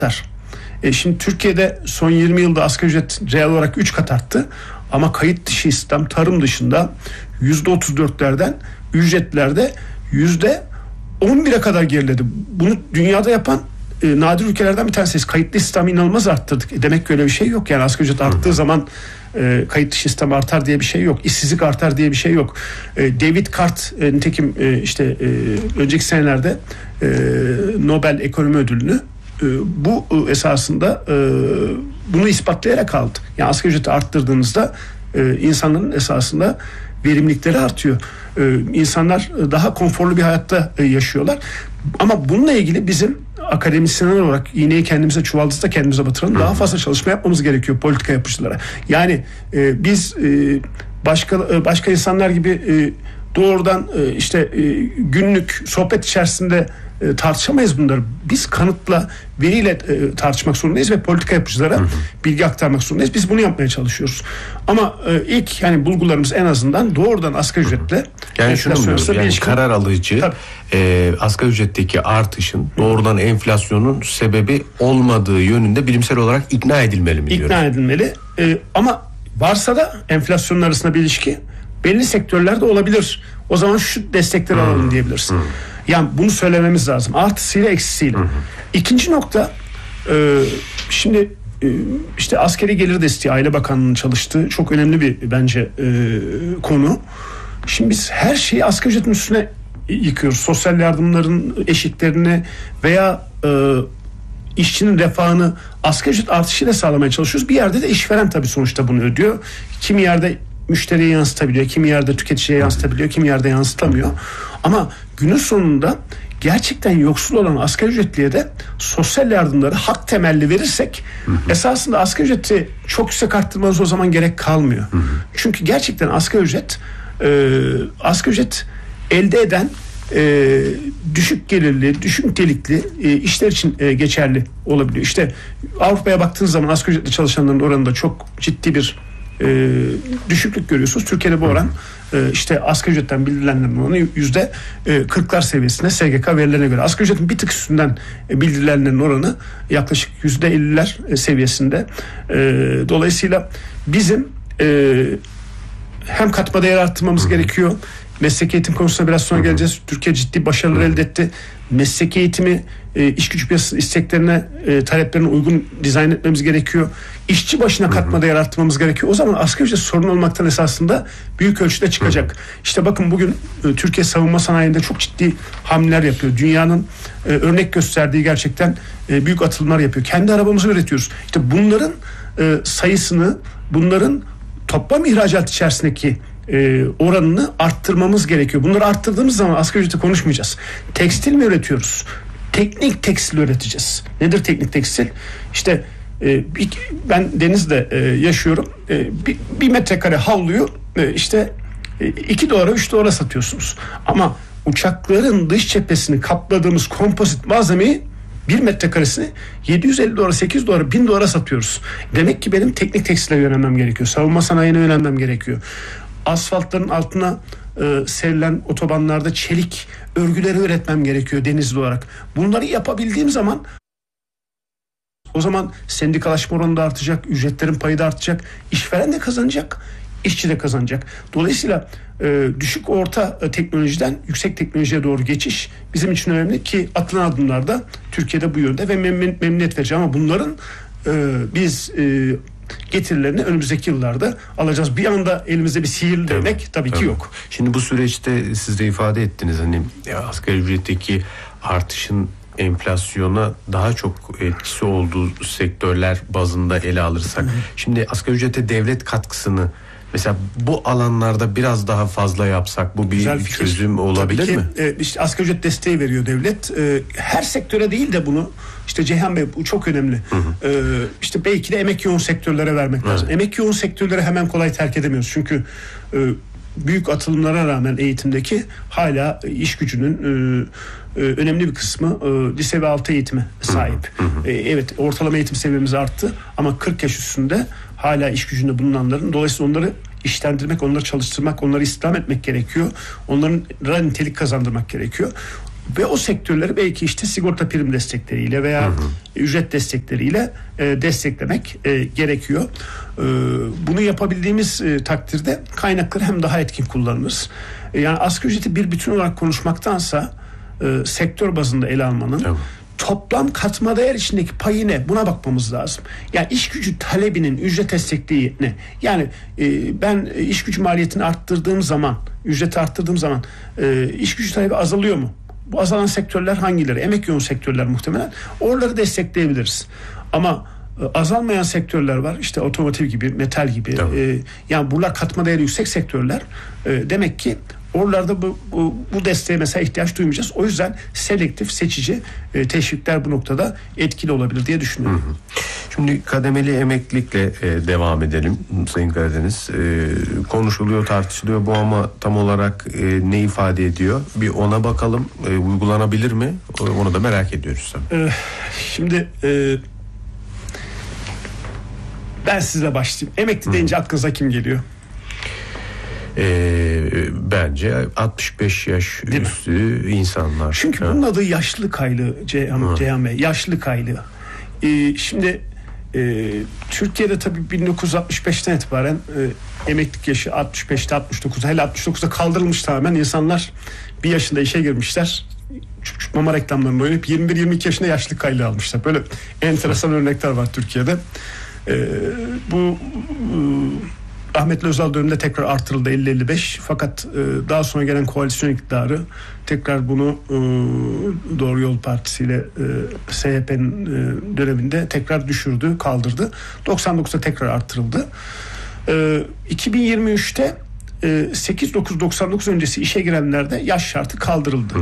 Şimdi Türkiye'de son 20 yılda asgari ücret reel olarak 3 kat arttı. Ama kayıt dışı istihdam tarım dışında %34'lerden ücretlerde %11'e kadar geriledi. Bunu dünyada yapan nadir ülkelerden bir tanesi. Kayıtlı istihdamı inanılmaz arttırdık. Demek ki öyle bir şey yok. Yani asgari ücret arttığı zaman kayıt dışı istihdam artar diye bir şey yok. İşsizlik artar diye bir şey yok. David Cart nitekim önceki senelerde Nobel Ekonomi Ödülünü bu esasında bunu ispatlayarak aldı. Yani asgari ücreti arttırdığınızda insanların esasında verimlilikleri artıyor. İnsanlar daha konforlu bir hayatta yaşıyorlar. Ama bununla ilgili bizim akademisyenler olarak iğneyi kendimize, çuvaldızı da kendimize batıralım. Daha fazla çalışma yapmamız gerekiyor politika yapıcılara. Yani biz başka insanlar gibi doğrudan günlük sohbet içerisinde tartışamayız bunları. Biz kanıtla, veriyle tartışmak zorundayız ve politika yapıcılara bilgi aktarmak zorundayız. Biz bunu yapmaya çalışıyoruz. Ama ilk bulgularımız en azından doğrudan asgari ücretle karar alıcı asgari ücretteki artışın doğrudan enflasyonun sebebi olmadığı yönünde bilimsel olarak ikna edilmeli mi diyoruz? İkna edilmeli. Ama varsa da enflasyonun arasında bir ilişki belli sektörlerde olabilir. O zaman şu destekleri alalım diyebilirsin. Yani bunu söylememiz lazım. Artısıyla eksisiyle. İkinci nokta şimdi askeri gelir desteği, Aile Bakanlığı'nın çalıştığı çok önemli bir bence konu. Şimdi biz her şeyi asgari ücretin üstüne yıkıyoruz. Sosyal yardımların eşitlerini veya işçinin refahını asgari ücret artışıyla sağlamaya çalışıyoruz. Bir yerde de işveren tabii sonuçta bunu ödüyor. Kimi yerde müşteriye yansıtabiliyor, kimi yerde tüketiciye yansıtabiliyor, kimi yerde yansıtamıyor. Ama günün sonunda gerçekten yoksul olan asgari ücretliye de sosyal yardımları hak temelli verirsek esasında asgari ücreti çok yüksek arttırmanız o zaman gerek kalmıyor. Çünkü gerçekten asgari ücret elde eden düşük gelirli, düşük nitelikli işler için geçerli olabiliyor. İşte Avrupa'ya baktığınız zaman asgari ücretli çalışanların oranında çok ciddi bir düşüklük görüyorsunuz. Türkiye'de bu oran asgari ücretten bildirilenlerin oranı %40'lar seviyesinde SGK verilerine göre. Asgari ücretin bir tık üstünden bildirilenlerin oranı yaklaşık %50'ler seviyesinde. Dolayısıyla bizim hem katma değer arttırmamız gerekiyor. Meslek eğitim konusuna biraz sonra geleceğiz. Türkiye ciddi başarılar elde etti. Meslek eğitimi iş gücü piyasası isteklerine, taleplerine uygun dizayn etmemiz gerekiyor. İşçi başına katma değer arttırmamız gerekiyor. O zaman asgari ücret sorun olmaktan esasında büyük ölçüde çıkacak. İşte bakın bugün Türkiye savunma sanayinde çok ciddi hamleler yapıyor. Dünyanın örnek gösterdiği gerçekten büyük atılımlar yapıyor. Kendi arabamızı üretiyoruz. İşte bunların sayısını, bunların toplam ihracat içerisindeki oranını arttırmamız gerekiyor. Bunları arttırdığımız zaman asgari ücreti konuşmayacağız. Tekstil mi üretiyoruz? Teknik tekstil üreteceğiz. Nedir teknik tekstil? İşte ben Deniz'de yaşıyorum. Bir metrekare havluyu $2 $3 satıyorsunuz. Ama uçakların dış cephesini kapladığımız kompozit malzemeyi bir metrekaresini $750 $8 $1000 satıyoruz. Demek ki benim teknik tekstile yönelmem gerekiyor. Savunma sanayine yönelmem gerekiyor. Asfaltların altına serilen otobanlarda çelik örgüleri üretmem gerekiyor Denizli olarak. Bunları yapabildiğim zaman o zaman sendikalaşma oranı da artacak, ücretlerin payı da artacak, işveren de kazanacak, işçi de kazanacak. Dolayısıyla düşük orta teknolojiden yüksek teknolojiye doğru geçiş bizim için önemli ki atılan adımlar da Türkiye'de bu yönde ve memnuniyet verici. Ama bunların biz getirilerini önümüzdeki yıllarda alacağız. Bir anda elimizde bir sihirli değnek tabii ki yok. Şimdi bu süreçte siz de ifade ettiniz asgari ücretteki artışın enflasyona daha çok etkisi olduğu sektörler bazında ele alırsak. Şimdi asgari ücrete devlet katkısını mesela bu alanlarda biraz daha fazla yapsak bu bir çözüm olabilir mi? İşte asgari ücret desteği veriyor devlet. Her sektöre değil de bunu Ceyhan Bey bu çok önemli. Belki de emek yoğun sektörlere vermek lazım. Emek yoğun sektörleri hemen kolay terk edemiyoruz. Çünkü büyük atılımlara rağmen eğitimdeki hala iş gücünün önemli bir kısmı lise ve altı eğitime sahip. Evet, ortalama eğitim seviyemiz arttı ama 40 yaş üstünde hala iş gücünde bulunanların, dolayısıyla onları işlendirmek, onları çalıştırmak, onları istihdam etmek gerekiyor. Onlara nitelik kazandırmak gerekiyor. Ve o sektörleri belki işte sigorta prim destekleriyle veya ücret destekleriyle desteklemek gerekiyor. Bunu yapabildiğimiz takdirde kaynakları hem daha etkin kullanırız. Yani asgari ücreti bir bütün olarak konuşmaktansa sektör bazında ele almanın toplam katma değer içindeki payı ne? Buna bakmamız lazım. Yani iş gücü talebinin ücret destekliği ne? Yani ben iş gücü maliyetini arttırdığım zaman, ücreti arttırdığım zaman iş gücü talebi azalıyor mu? Bu azalan sektörler hangileri? Emek yoğun sektörler muhtemelen. Oraları destekleyebiliriz. Ama azalmayan sektörler var. İşte otomotiv gibi, metal gibi. Yani buralar katma değeri yüksek sektörler. Demek ki oralarda bu desteğe mesela ihtiyaç duymayacağız. O yüzden selektif, seçici teşvikler bu noktada etkili olabilir diye düşünüyorum. Şimdi kademeli emeklilikle devam edelim Sayın Karadeniz. Konuşuluyor, tartışılıyor bu ama tam olarak ne ifade ediyor? Bir ona bakalım. Uygulanabilir mi? Onu da merak ediyoruz tabii. Şimdi ben sizle başlayayım. Emekli deyince aklınıza kim geliyor? Bence 65 yaş değil üstü mi? İnsanlar. Çünkü bunun adı yaşlılık aylığı Ceyhan Bey. Yaşlılık aylığı. Şimdi Türkiye'de tabii 1965'ten itibaren emeklilik yaşı 65'te 69'da hele 69'da kaldırılmış tamamen. İnsanlar bir yaşında işe girmişler. Mama reklamlarında oynayıp 21-22 yaşında yaşlılık aylığı almışlar. Böyle enteresan örnekler var Türkiye'de. Bu rahmetli Özal döneminde tekrar artırıldı 50-55 fakat daha sonra gelen koalisyon iktidarı tekrar bunu Doğru Yol Partisi ile CHP'nin döneminde tekrar düşürdü, kaldırdı. 99'da tekrar artırıldı. 2023'te 8-9-99 öncesi işe girenlerde yaş şartı kaldırıldı.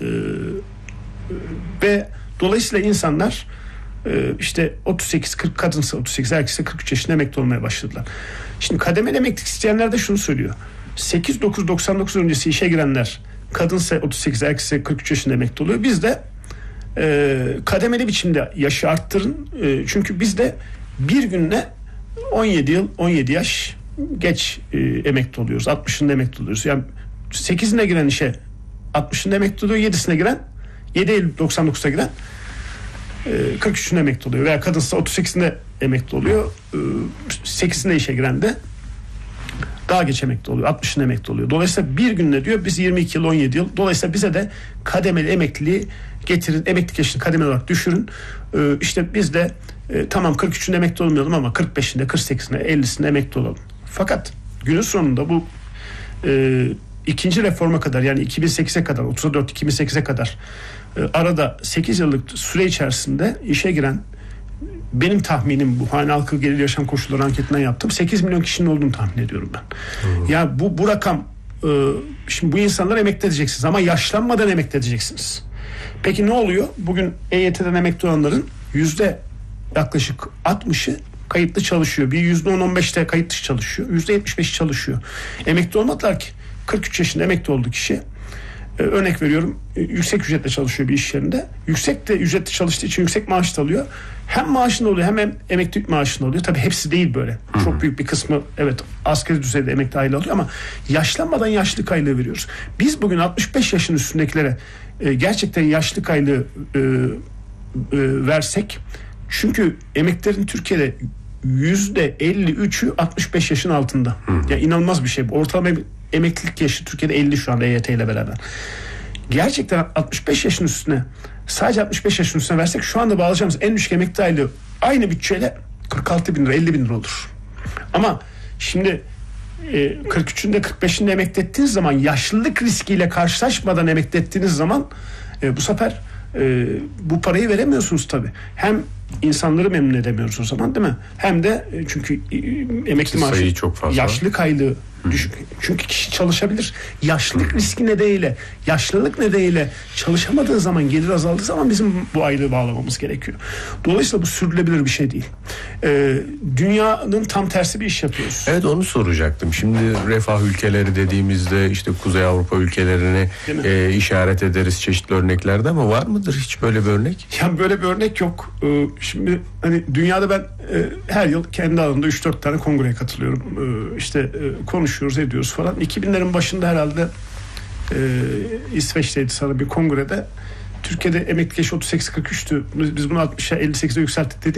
Ve dolayısıyla insanlar işte 38-40 kadınsa 38 erkekse 43 yaşında emekli olmaya başladılar. Şimdi kademeli emeklilik isteyenler de şunu söylüyor. 8-9-99 öncesi işe girenler kadınsa 38 erkekse 43 yaşında emekli oluyor. Biz de kademeli biçimde yaşı arttırın. Çünkü biz de bir günle 17 yıl 17 yaş geç emekli oluyoruz. 60'ında emekli oluyoruz. Yani 8'ine giren işe 60'ında emekli oluyor. 7'sine giren 7 Eylül 99'da giren 43'ünde emekli oluyor veya kadınsa 38'inde emekli oluyor. 8'inde işe giren de daha geç emekli oluyor. 60'ında emekli oluyor. Dolayısıyla bir günde diyor biz 22 yıl 17 yıl. Dolayısıyla bize de kademeli emekliliği getirin. Emeklilik yaşını kademeli olarak düşürün. İşte biz de tamam 43'ünde emekli olmayalım ama 45'inde 48'inde 50'sinde emekli olalım. Fakat günün sonunda bu ikinci reforma kadar yani 2008'e kadar 34-2008'e kadar arada 8 yıllık süre içerisinde işe giren benim tahminim bu hane halkı gelir yaşam koşulları anketinden yaptım 8 milyon kişinin olduğunu tahmin ediyorum ben. Ya bu rakam şimdi bu insanları emekli edeceksiniz ama yaşlanmadan emekli edeceksiniz. Peki ne oluyor? Bugün EYT'den emekli olanların yaklaşık 60'ı kayıtlı çalışıyor. Bir %10-15'te kayıt dışı çalışıyor. %75'i çalışıyor. Emekli olmadılar ki. 43 yaşında emekli oldu kişi. Örnek veriyorum yüksek ücretle çalışıyor bir iş yerinde. Yüksek de ücretle çalıştığı için yüksek maaş da alıyor. Hem maaşında oluyor hem emeklilik maaşında oluyor. Tabii hepsi değil böyle. Çok büyük bir kısmı evet asgari düzeyde emekli aylığı alıyor ama yaşlanmadan yaşlılık aylığı veriyoruz. Biz bugün 65 yaşın üstündekilere gerçekten yaşlılık aylığı versek çünkü emeklilerin Türkiye'de %53'ü 65 yaşın altında. Yani inanılmaz bir şey. Ortalama emeklilik yaşı Türkiye'de 50 şu anda EYT ile beraber. Gerçekten 65 yaşın üstüne sadece 65 yaşın üstüne versek şu anda bağlayacağımız en düşük emekli aylığı aynı bütçeyle 46 bin lira 50 bin lira olur. Ama şimdi 43'ünde 45'inde emekli ettiğiniz zaman yaşlılık riskiyle karşılaşmadan emekli ettiğiniz zaman bu sefer bu parayı veremiyorsunuz tabii. Hem insanları memnun edemiyoruz o zaman değil mi? Hem de çünkü emekli maaşı çok fazla. Yaşlılık aylığı düşük. Çünkü kişi çalışabilir. Yaşlılık riski nedeniyle, yaşlılık nedeniyle çalışamadığı zaman, gelir azaldığı zaman bizim bu aylığı bağlamamız gerekiyor. Dolayısıyla bu sürdürülebilir bir şey değil. Dünyanın tam tersi bir iş yapıyoruz. Evet onu soracaktım. Şimdi refah ülkeleri dediğimizde işte Kuzey Avrupa ülkelerini işaret ederiz çeşitli örneklerde ama var mıdır hiç böyle bir örnek? Yani böyle bir örnek yok. Şimdi hani dünyada ben her yıl kendi alanımda 3-4 tane kongreye katılıyorum. İşte konuşuyoruz ediyoruz falan. 2000'lerin başında herhalde İsveç'teydi sanırım bir kongrede. Türkiye'de emeklilik yaşı 38-43'tü. Biz bunu 60'a 58'e yükselttik dedi.